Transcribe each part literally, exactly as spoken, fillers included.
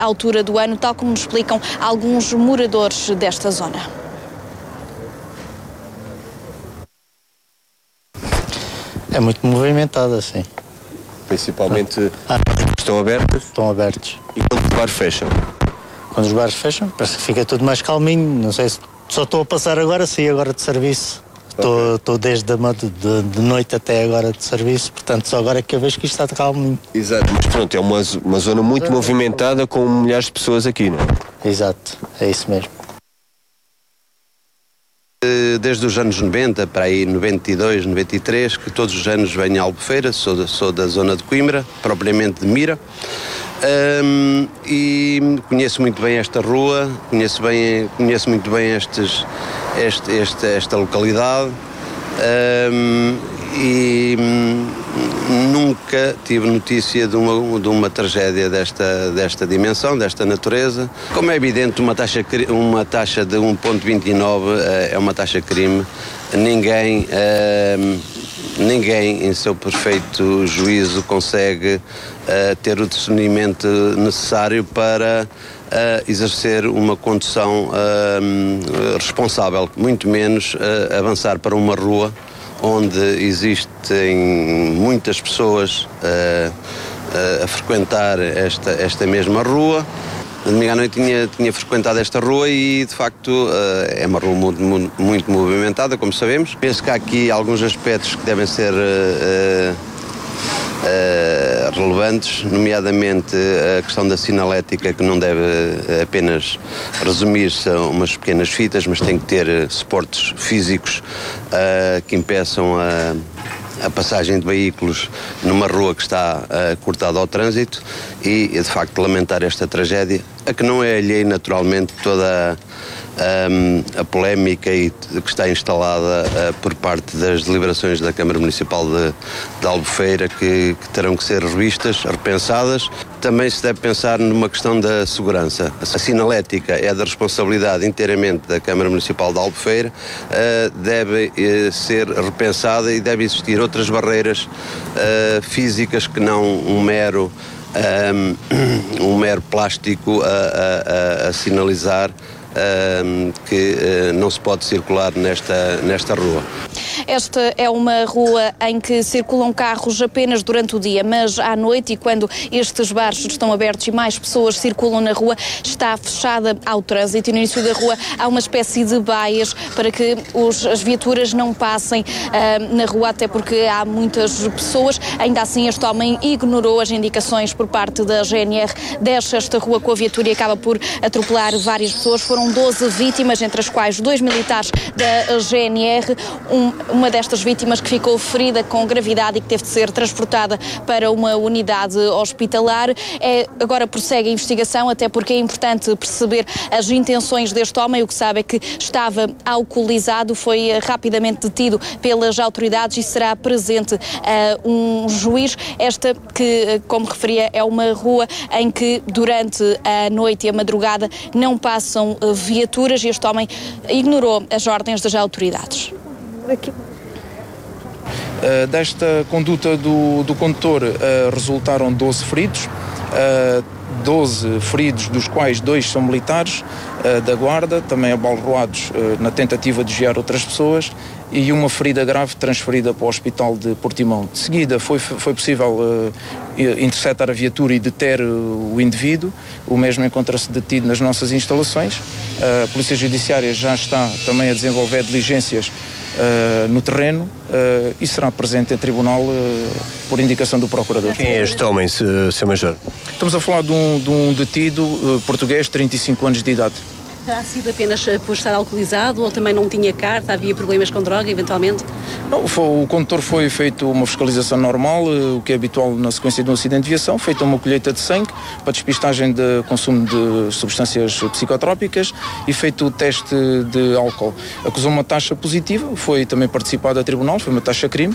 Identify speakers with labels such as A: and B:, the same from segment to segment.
A: altura do ano, tal como nos explicam alguns moradores desta zona.
B: É muito movimentado, assim.
C: Principalmente
B: ah,
C: estão abertos?
B: Estão abertos.
C: E quando os bares fecham?
B: Quando os bares fecham, parece que fica tudo mais calminho. Não sei se só estou a passar agora, saí agora de serviço. Estou okay. desde a, de, de noite até agora de serviço, portanto só agora é que eu vejo que isto está calminho.
C: Exato, mas pronto, é uma, uma zona muito Exato. movimentada com milhares de pessoas aqui, não é?
B: Exato, é isso mesmo.
D: Desde os anos noventa, para aí noventa e dois, noventa e três, que todos os anos venho a Albufeira, sou da, sou da zona de Coimbra, propriamente de Mira, um, e conheço muito bem esta rua, conheço, bem, conheço muito bem estes, este, este, esta localidade, um, e nunca tive notícia de uma, de uma tragédia desta, desta dimensão, desta natureza. Como é evidente, uma taxa, uma taxa de um vírgula vinte e nove é uma taxa crime. Ninguém, uh, ninguém em seu perfeito juízo consegue uh, ter o discernimento necessário para uh, exercer uma condução uh, responsável, muito menos uh, avançar para uma rua onde existem muitas pessoas uh, uh, a frequentar esta, esta mesma rua. De domingo à noite tinha, tinha frequentado esta rua e, de facto, uh, é uma rua muito, muito movimentada, como sabemos. Penso que há aqui alguns aspectos que devem ser uh, uh, relevantes, nomeadamente a questão da sinalética, que não deve apenas resumir-se a umas pequenas fitas, mas tem que ter suportes físicos uh, que impeçam a, a passagem de veículos numa rua que está uh, cortada ao trânsito e, de facto, lamentar esta tragédia, a que não é alheia, naturalmente, toda Um, a polémica e, que está instalada uh, por parte das deliberações da Câmara Municipal de, de Albufeira, que, que terão que ser revistas, repensadas. Também se deve pensar numa questão da segurança. A sinalética é da responsabilidade inteiramente da Câmara Municipal de Albufeira, uh, deve uh, ser repensada e deve existir outras barreiras uh, físicas que não um mero, um, um mero plástico a, a, a, a sinalizar Uh, que uh, não se pode circular nesta, nesta rua.
A: Esta é uma rua em que circulam carros apenas durante o dia, mas à noite, e quando estes bares estão abertos e mais pessoas circulam na rua, está fechada ao trânsito e no início da rua há uma espécie de baias para que os, as viaturas não passem uh, na rua, até porque há muitas pessoas. Ainda assim, este homem ignorou as indicações por parte da G N R, desce esta rua com a viatura e acaba por atropelar várias pessoas. Foram doze vítimas, entre as quais dois militares da G N R. Um, uma destas vítimas que ficou ferida com gravidade e que teve de ser transportada para uma unidade hospitalar. É, agora prossegue a investigação, até porque é importante perceber as intenções deste homem. O que sabe é que estava alcoolizado, foi rapidamente detido pelas autoridades e será presente uh, um juiz. Esta que, como referia, é uma rua em que durante a noite e a madrugada não passam uh, viaturas e este homem ignorou as ordens das autoridades.
E: Aqui. Uh, desta conduta do, do condutor uh, resultaram doze feridos, uh, doze feridos, dos quais dois são militares uh, da Guarda, também abalroados uh, na tentativa de desviar outras pessoas, e uma ferida grave transferida para o Hospital de Portimão. De seguida foi, foi possível uh, interceptar a viatura e deter uh, o indivíduo. O mesmo encontra-se detido nas nossas instalações. Uh, a Polícia Judiciária já está também a desenvolver diligências Uh, no terreno uh, e será presente em tribunal uh, por indicação do Procurador.
C: Quem é este homem, senhor Major?
E: Estamos a falar de um, de um detido uh, português, trinta e cinco anos de idade.
F: Terá sido apenas por estar alcoolizado ou também não tinha carta, havia problemas com droga, eventualmente?
E: Não, foi, o condutor foi feito uma fiscalização normal, uh, o que é habitual na sequência de um acidente de viação, feita uma colheita de sangue para despistagem de consumo de substâncias psicotrópicas e feito o teste de álcool. Acusou uma taxa positiva, foi também participado a tribunal, foi uma taxa crime.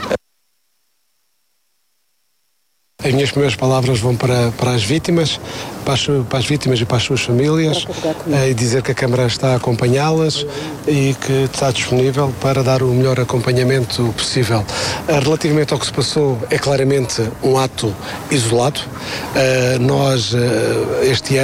G: As minhas primeiras palavras vão para, para as vítimas, para as, para as vítimas e para as suas famílias, e dizer que a Câmara está a acompanhá-las e que está disponível para dar o melhor acompanhamento possível. Relativamente ao que se passou, é claramente um ato isolado. Nós, este ano,